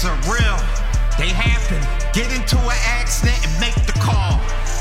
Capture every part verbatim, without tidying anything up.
are real. They happen. Get into an accident and make the call.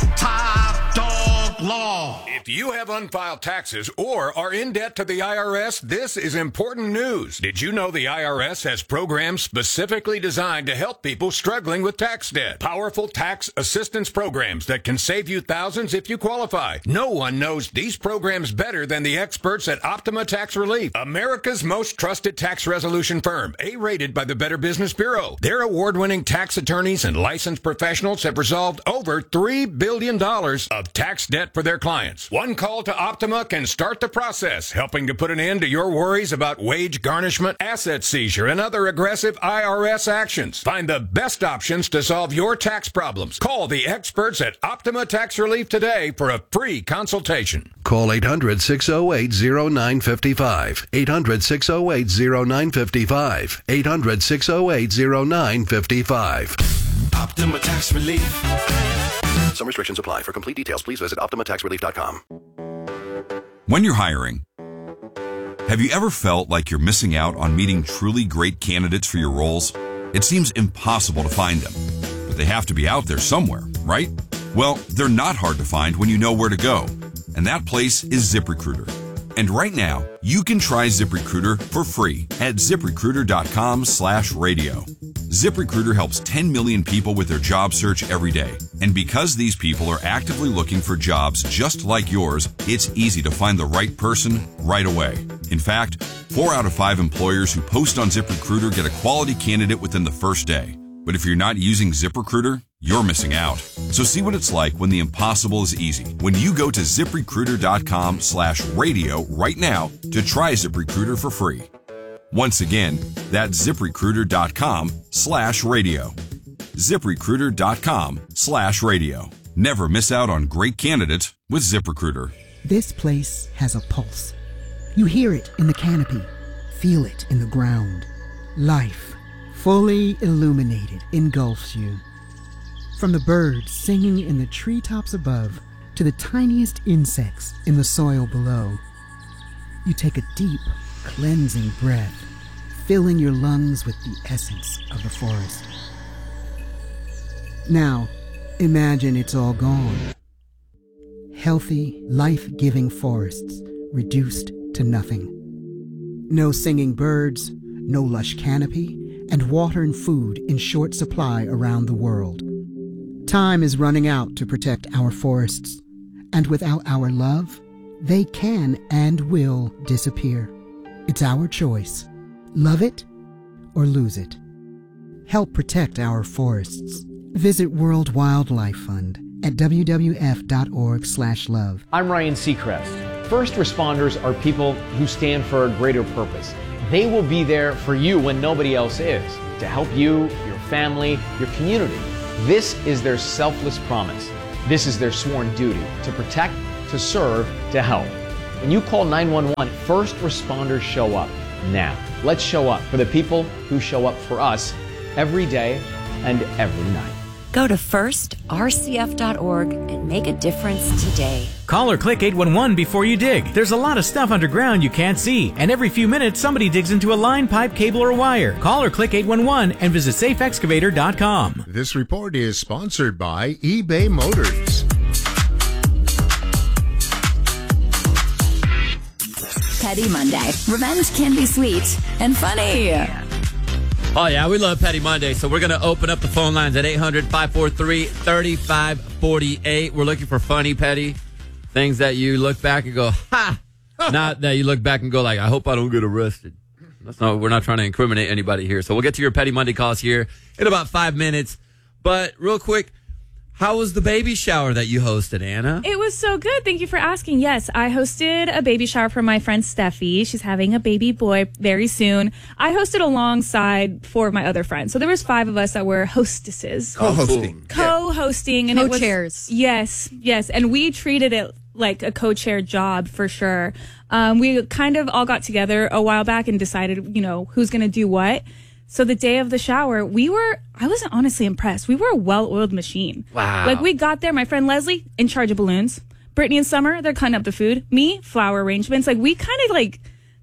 Top Dog Law. If you have unfiled taxes or are in debt to the I R S, this is important news. Did you know the I R S has programs specifically designed to help people struggling with tax debt? Powerful tax assistance programs that can save you thousands if you qualify. No one knows these programs better than the experts at Optima Tax Relief, America's most trusted tax resolution firm, A-rated by the Better Business Bureau. Their award-winning tax attorneys and licensed professionals have resolved over three billion dollars of tax debt for their clients. One call to Optima can start the process, helping to put an end to your worries about wage garnishment, asset seizure, and other aggressive I R S actions. Find the best options to solve your tax problems. Call the experts at Optima Tax Relief today for a free consultation. Call eight hundred, six oh eight, oh nine five five. eight hundred, six oh eight, oh nine five five. eight hundred, six oh eight, oh nine five five. Optima Tax Relief. Some restrictions apply. For complete details, please visit optima tax relief dot com. When you're hiring, have you ever felt like you're missing out on meeting truly great candidates for your roles? It seems impossible to find them, but they have to be out there somewhere, right? Well, they're not hard to find when you know where to go, and that place is ZipRecruiter. And right now, you can try ZipRecruiter for free at ZipRecruiter.com slash radio. ZipRecruiter helps ten million people with their job search every day. And because these people are actively looking for jobs just like yours, it's easy to find the right person right away. In fact, four out of five employers who post on ZipRecruiter get a quality candidate within the first day. But if you're not using ZipRecruiter, you're missing out. So see what it's like when the impossible is easy. When you go to ZipRecruiter.com slash radio right now to try ZipRecruiter for free. Once again, that's ZipRecruiter.com slash radio. ZipRecruiter.com slash radio. Never miss out on great candidates with ZipRecruiter. This place has a pulse. You hear it in the canopy, feel it in the ground. Life, fully illuminated, engulfs you. From the birds singing in the treetops above to the tiniest insects in the soil below, you take a deep, cleansing breath, filling your lungs with the essence of the forest. Now, imagine it's all gone. Healthy, life-giving forests reduced to nothing. No singing birds, no lush canopy, and water and food in short supply around the world. Time is running out to protect our forests, and without our love, they can and will disappear. It's our choice. Love it or lose it. Help protect our forests. Visit World Wildlife Fund at w w f dot org slash love. I'm Ryan Seacrest. First responders are people who stand for a greater purpose. They will be there for you when nobody else is, to help you, your family, your community. This is their selfless promise. This is their sworn duty, to protect, to serve, to help. When you call nine one one, first responders show up. Now, let's show up for the people who show up for us every day and every night. Go to first r c f dot org and make a difference today. Call or click eight one one before you dig. There's a lot of stuff underground you can't see, and every few minutes somebody digs into a line, pipe, cable, or wire. Call or click eight one one and visit safe excavator dot com. This report is sponsored by eBay Motors. Petty Monday. Revenge can be sweet and funny. Oh, yeah, we love Petty Monday, so we're going to open up the phone lines at eight hundred, five four three, three five four eight. We're looking for funny, petty things that you look back and go, ha! Not that you look back and go like, I hope I don't get arrested. That's not, we're not trying to incriminate anybody here. So we'll get to your Petty Monday calls here in about five minutes. But real quick, how was the baby shower that you hosted, Anna? It was so good. Thank you for asking. Yes, I hosted a baby shower for my friend Steffi. She's having a baby boy very soon. I hosted alongside four of my other friends. So there was five of us that were hostesses. Co-hosting. Co-hosting. And Co-chairs. It was, yes, yes. And we treated it like a co-chair job for sure. Um, we kind of all got together a while back and decided, you know, who's going to do what. So the day of the shower, we were, I wasn't honestly impressed. We were a well-oiled machine. Wow. Like, we got there, my friend Leslie, in charge of balloons. Brittany and Summer, they're cutting up the food. Me, flower arrangements. Like, we kind of, like,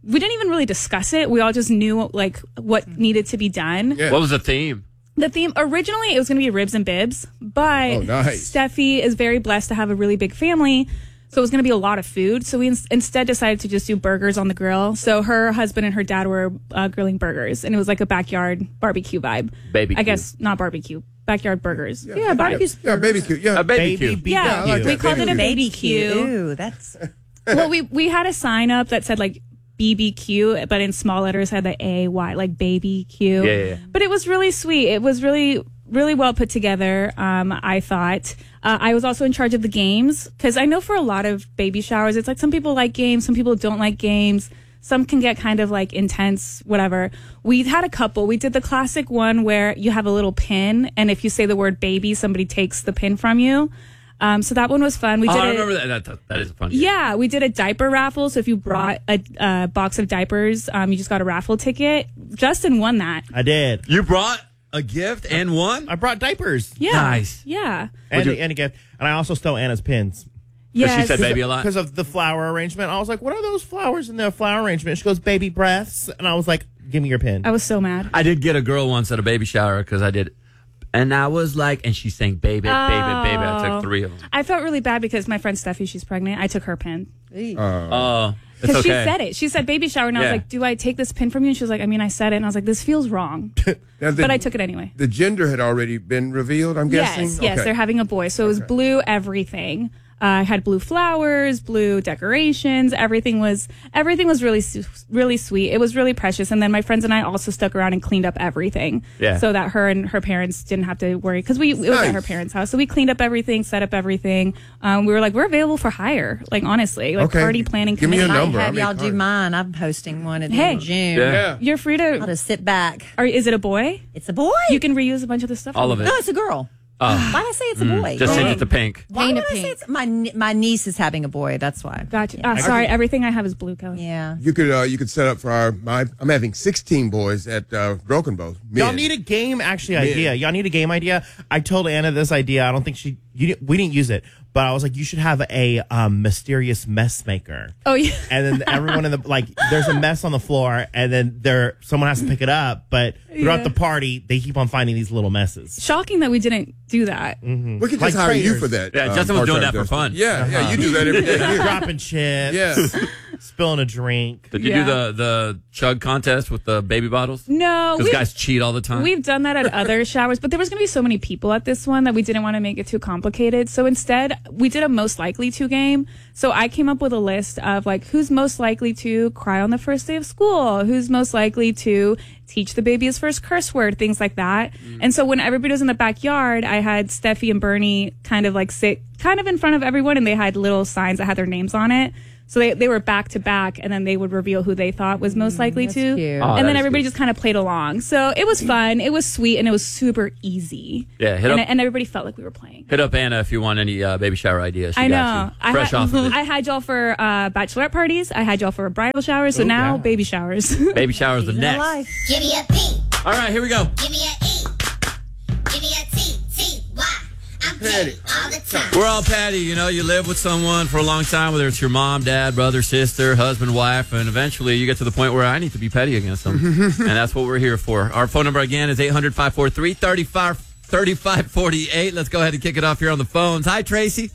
we didn't even really discuss it. We all just knew like what needed to be done. Yeah. What was the theme? The theme, originally, it was going to be ribs and bibs, but oh, nice. Steffi is very blessed to have a really big family, so it was going to be a lot of food. So we in- instead decided to just do burgers on the grill. So her husband and her dad were uh, grilling burgers, and it was like a backyard barbecue vibe. Baby I guess not barbecue, backyard burgers. Yeah, yeah barbecues. Yeah, baby Q. Yeah, a baby Q. Yeah, yeah I like we that. called baby it a Q. baby Q. Ooh, that's... Well, we, we had a sign up that said like B B Q, but in small letters had the A Y, like baby Q. Yeah, yeah, yeah. But it was really sweet. It was really, really well put together, um, I thought. Uh, I was also in charge of the games, because I know for a lot of baby showers, it's like some people like games, some people don't like games. Some can get kind of like intense, whatever. We had a couple. We did the classic one where you have a little pin, and if you say the word baby, somebody takes the pin from you. Um, so that one was fun. We oh, did I a- remember that. That, that, that is a fun game. Yeah, we did a diaper raffle. So if you brought a, a box of diapers, um, you just got a raffle ticket. Justin won that. I did. You brought a gift and won? I brought diapers. Yeah. Nice. Yeah. And, and a gift. And I also stole Anna's pins. Yes. She said baby a lot? Because of the flower arrangement. I was like, what are those flowers in the flower arrangement? She goes, baby breaths. And I was like, give me your pin. I was so mad. I did get a girl once at a baby shower because I did. And I was like, and she sang baby, baby, baby. I took three of them. I felt really bad because my friend Steffi, she's pregnant. I took her pin. Oh, uh, Because okay. she said it. She said baby shower. And I was Yeah. like, do I take this pin from you? And she was like, I mean, I said it. And I was like, this feels wrong. Now, the- But I took it anyway. The gender had already been revealed, I'm guessing? Yes, yes. Okay. They're having a boy. So it was blue everything. Uh, I had blue flowers, blue decorations. Everything was everything was really su- really sweet. It was really precious. And then my friends and I also stuck around and cleaned up everything, Yeah. so that her and her parents didn't have to worry, because we it was Nice. at her parents' house. So we cleaned up everything, set up everything. Um, we were like, we're available for hire. Like honestly, like Okay. party planning. Give me your committee. number. Might I'll have make y'all do cards. mine. I'm hosting one at the Hey. end of June. Yeah. Yeah. You're free I'll to. just sit back. Or is it a boy? It's a boy. You can reuse a bunch of the stuff. All of it. No, it's a girl. Oh. Why did I say it's a boy? Just change Why it to pink. Why Paint would a I say pink. it's my nie- my niece is having a boy? That's why. Gotcha. Uh, sorry, everything I have is blue color. Yeah. You could uh, you could set up for our my I'm having sixteen boys at uh, Broken Bow. Men. Y'all need a game actually idea. Y'all need a game idea. I told Anna this idea. I don't think she you didn't, we didn't use it, but I was like, you should have a um, mysterious mess maker. Oh yeah. And then everyone in the like, there's a mess on the floor, and then there someone has to pick it up. But throughout Yeah. the party, they keep on finding these little messes. Shocking that we didn't do that. We could just Like hire you traitors. for that. Yeah, um, Justin was doing part-time that for Justin. fun. Yeah, yeah, you do that every day here. Dropping chips. Yeah. Spilling a drink. Did you Yeah. do the, the chug contest with the baby bottles? No, Because we've- guys cheat all the time. We've done that at other showers, but there was going to be so many people at this one that we didn't want to make it too complicated. So instead, we did a most likely to game. So I came up with a list of like who's most likely to cry on the first day of school, who's most likely to teach the baby his first curse word, things like that. And so when everybody was in the backyard, I had Steffi and Bernie kind of like sit kind of in front of everyone, and they had little signs that had their names on it. So they, they were back to back, and then they would reveal who they thought was most likely that's to. cute. Oh, that and then is everybody good. just kind of played along. So it was fun. It was sweet, and it was super easy. Yeah, hit and, up- and everybody felt like we were playing. Hit up Anna if you want any uh, baby shower ideas. She I got know. you. I Fresh had, off of it. I had y'all for uh, bachelorette parties. I had y'all for bridal showers. So Oh, now yeah. baby showers. Baby showers the Season of next. life. Give me a P. All right, here we go. Give me a E. Give me a T. T. Y. I'm petty all the time. We're all Patty. You know, you live with someone for a long time, whether it's your mom, dad, brother, sister, husband, wife, and eventually you get to the point where I need to be petty against them. And that's what we're here for. Our phone number again is eight hundred, five four three, three five four eight. Let's go ahead and kick it off here on the phones. Hi, Tracy.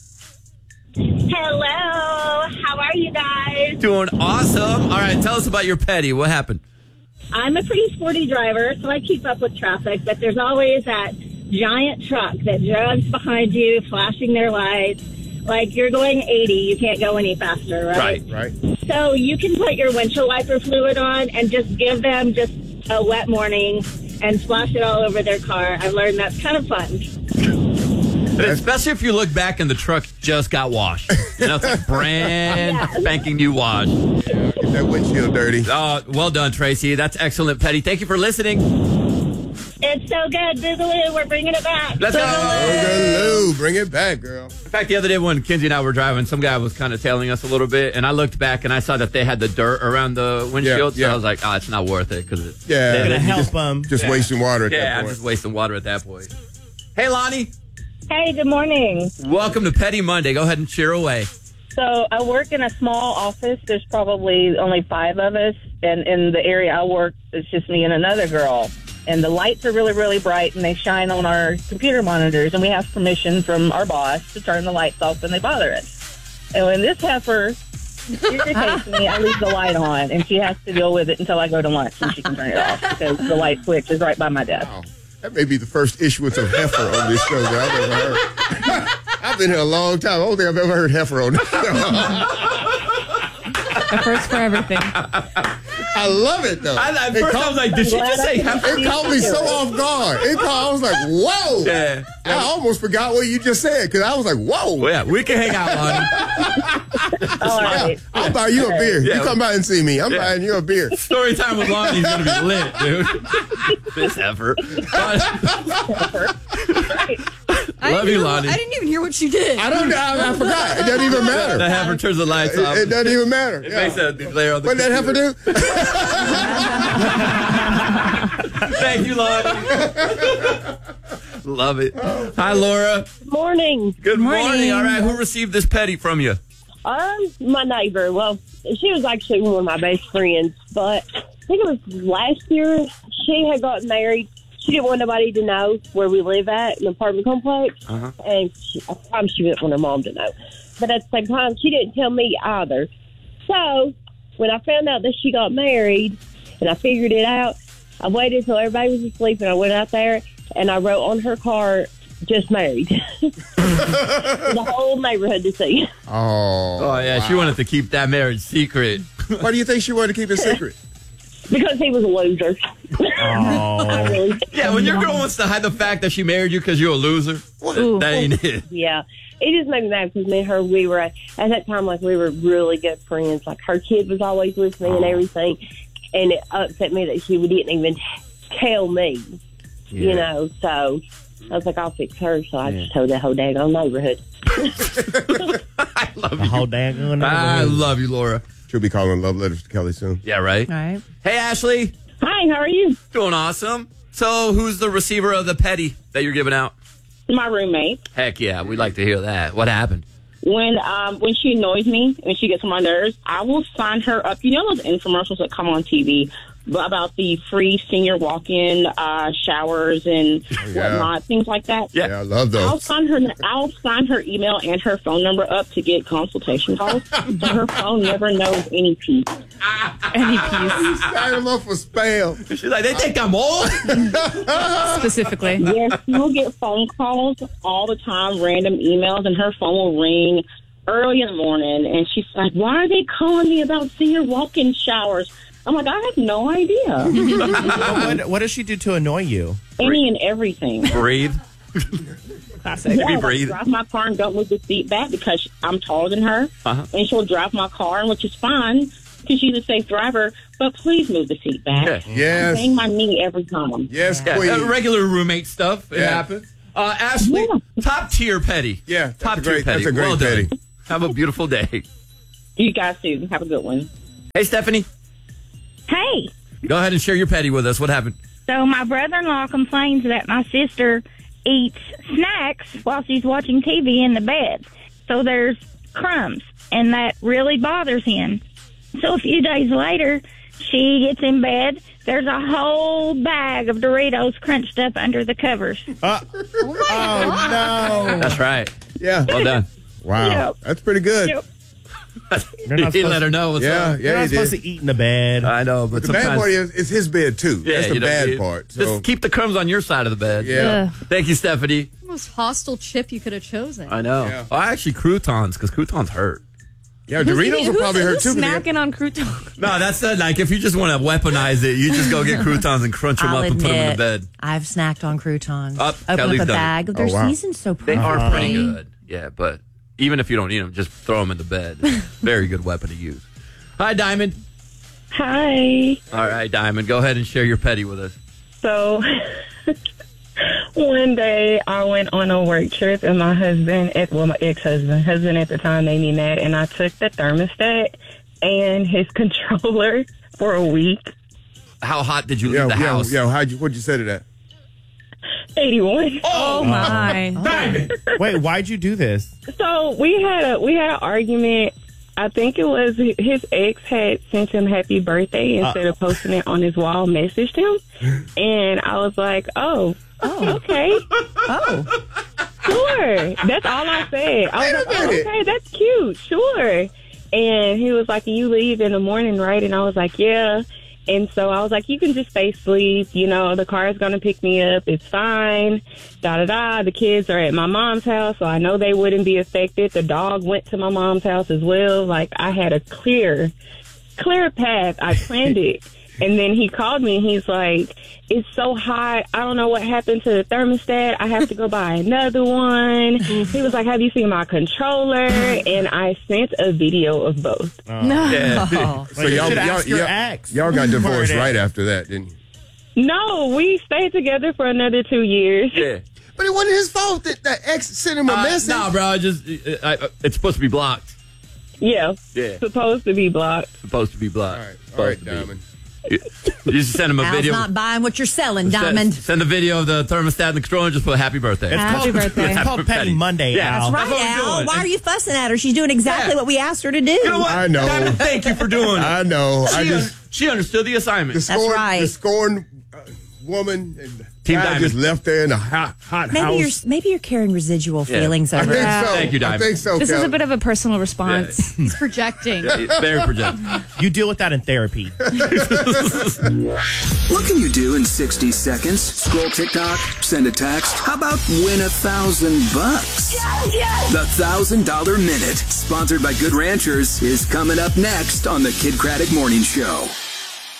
Hello. How are you guys? Doing awesome. All right, tell us about your petty. What happened? I'm a pretty sporty driver, so I keep up with traffic, but there's always that giant truck that jogs behind you, flashing their lights. Like you're going eighty, you can't go any faster, right? Right. So you can put your windshield wiper fluid on and just give them just a wet morning and splash it all over their car. I've learned that's kind of fun. Especially if you look back and the truck just got washed. You know, it's like brand Yes. spanking new wash. Get that windshield dirty. Uh, well done, Tracy. That's excellent, Petty. Thank you for listening. It's so good. Boogaloo, we're bringing it back. Let's go. Boogaloo. Bring it back, girl. In fact, the other day when Kinsey and I were driving, some guy was kind of tailing us a little bit, and I looked back and I saw that they had the dirt around the windshield, Yeah, yeah. so I was like, oh, it's not worth it. Cause it's, Yeah. then- Gonna you help just, them. Just Yeah. wasting water at yeah, that I'm point. just wasting water at that point. Hey, Lonnie. Hey, good morning. Welcome to Petty Monday. Go ahead and cheer away. So I work in a small office. There's probably only five of us. And in the area I work, it's just me and another girl. And the lights are really, really bright, and they shine on our computer monitors. And we have permission from our boss to turn the lights off when they bother us. And when this heifer irritates me, I leave the light on, and she has to deal with it until I go to lunch, and she can turn it off because the light switch is right by my desk. Wow. That may be the first issuance of heifer on this show that I've ever heard. I've been here a long time. I don't think I've ever heard heifer on this show. A first for everything. I love it, though. I, at first, I was like, did she just say heifer? It caught me so off guard. It caught, I was like, whoa. Yeah. I almost forgot what you just said because I was like, whoa. Well, yeah, we can hang out, Lonnie. All right. I'll buy you a beer. Yeah. You come by and see me. I'm Yeah. buying you a beer. Story time with Lonnie's going to be lit, dude. This heifer. I Love didn't you, hear- Lonnie. I didn't even hear what you did. I don't. I, I forgot. It doesn't even matter. The heifer turns the lights It, off. it doesn't even matter. It Yeah. makes a glare on the What did that heifer do? Thank you, Lonnie. Love it. Hi, Laura. Good morning. Good morning. All right, who received this petty from you? Um, my neighbor. Well, she was actually one of my best friends, but I think it was last year she had gotten married. She didn't want nobody to know where we live at, an apartment complex, Uh-huh. and she, I promise she didn't want her mom to know. But at the same time, she didn't tell me either. So when I found out that she got married and I figured it out, I waited till everybody was asleep and I went out there and I wrote on her car, just married. The whole neighborhood to see. Oh. Oh, yeah, she wanted to keep that marriage secret. Why do you think she wanted to keep it secret? Because he was a loser. Oh. Yeah, when your girl wants to hide the fact that she married you because you're a loser, Ooh. that ain't it. Yeah. It just made me mad because me and her, we were, at that time, like, we were really good friends. Like, her kid was always with me and everything. And it upset me that she didn't even tell me, you Yeah. know. So I was like, I'll fix her. So I just told the whole daggone neighborhood. The whole daggone I love you, Laura. She'll be calling love letters to Kelly soon. Yeah, right? All right. Hey, Ashley. Hi, how are you? Doing awesome. So, who's the receiver of the petty that you're giving out? My roommate. Heck yeah, we'd like to hear that. What happened? When um when she annoys me and she gets on my nerves, I will sign her up. You know those infomercials that come on T V about the free senior walk-in uh, showers and yeah. whatnot, things like that. Yeah, I love those. I'll sign her. I'll sign her email and her phone number up to get consultation calls. So her phone never knows any peace. Any peace. Sign them up for spam. She's like, they think I'm old. Specifically. Yes, she will get phone calls all the time, random emails, and her phone will ring early in the morning. And she's like, "Why are they calling me about senior walk-in showers?" I'm like, I have no idea. what, what does she do to annoy you? Any and everything. Breathe. Classic. Yeah, like breathe. drive my car and don't move the seat back because I'm taller than her. Uh-huh. And she'll drive my car, which is fine because she's a safe driver, but please move the seat back. Okay. Yes. Bang my knee every time. Yes, Yeah, queen. uh, regular roommate stuff. It Yeah. happens. Uh, Ashley, top tier petty. Yeah, that's top a tier great- petty. that's a great well done. petty. Have a beautiful day. You guys too. Have a good one. Hey, Stephanie, Hey, go ahead and share your petty with us. What happened? so my brother-in-law complains that my sister eats snacks while she's watching T V in the bed. So there's crumbs, and that really bothers him. So a few days later, she gets in bed. There's a whole bag of Doritos crunched up under the covers. Uh, oh, no. That's right. Yeah. Well done. Wow. Yep. That's pretty good. Yep. You're not He supposed let her to- know what's Yeah, up. yeah, You're not he supposed did. to eat in the bed. I know, but The sometimes bad part is it's his bed, too. Yeah, That's the you know, bad you- part. So. Just keep the crumbs on your side of the bed. Yeah. Thank you, Stephanie. The most hostile chip you could have chosen. I know. Yeah. Well, actually, croutons, because croutons hurt. Yeah, Doritos will probably hurt, who's too. snacking on croutons? No, that's uh, like if you just want to weaponize it, you just go get croutons and crunch them I'll up and put them in the admit, bed. I've snacked on croutons. Up, Open Kelly's up a done it. bag. They're Oh, wow. seasoned so They perfectly. are pretty good. Yeah, but even if you don't eat them, just throw them in the bed. Very good weapon to use. Hi, Diamond. Hi. All right, Diamond, go ahead and share your petty with us. So one day I went on a work trip and my husband, well, my ex-husband, husband at the time, made me mad, and I took the thermostat and his controller for a week. How hot did you leave Yeah, the yeah, house? yeah. How'd you, what'd you say to that? eighty-one. Oh, my. Wait, why'd you do this? So we had a we had an argument. I think it was his ex had sent him happy birthday instead Uh. of posting it on his wall, messaged him. And I was like, oh, oh, okay. Oh. Sure. That's all I said. I was like, oh, okay, that's cute. Sure. And he was like, you leave in the morning, right? And I was like, yeah. And so I was like, you can just stay asleep. You know, the car is going to pick me up. It's fine. Da-da-da. The kids are at my mom's house, so I know they wouldn't be affected. The dog went to my mom's house as well. Like, I had a clear, clear path. I planned it. And then he called me, and he's like, it's so hot. I don't know what happened to the thermostat. I have to go buy another one. He was like, have you seen my controller? And I sent a video of both. Oh. No. Yeah. Oh. So y'all, should y'all, ask your y'all, ex. y'all got divorced Word right it. after that, didn't you? No, we stayed together for another two years. Yeah. But it wasn't his fault that the ex sent him a Uh, message. Nah, bro. I just uh, I, uh, it's supposed to be blocked. Yeah. Yeah. Supposed to be blocked. Supposed to be blocked. All right, all right, Diamond. You, you just send him a Al's video. not buying what you're selling, Send- Diamond. Send a video of the thermostat and the controller and just put happy birthday. It's Happy called- birthday. it's called Petty Monday, Yeah, Al. That's right, Al. Why are you fussing at her? She's doing exactly what we asked her to do. You know what? I know. Diamond, thank you for doing it. I know. She, I un- just she understood the assignment. the scorn, the scorned uh, woman and Team guy Diamond. just left there in the hot, hot Maybe you're house. maybe you're carrying residual Yeah. feelings I over think it. so. Thank you, Diamond. I think so. This is a Kel. bit of a personal response. He's projecting. Yeah, it's very projected. You deal with that in therapy. What can you do in sixty seconds? Scroll TikTok, send a text. How about win a thousand bucks? The Thousand Dollar Minute, sponsored by Good Ranchers, is coming up next on the Kid Craddock Morning Show.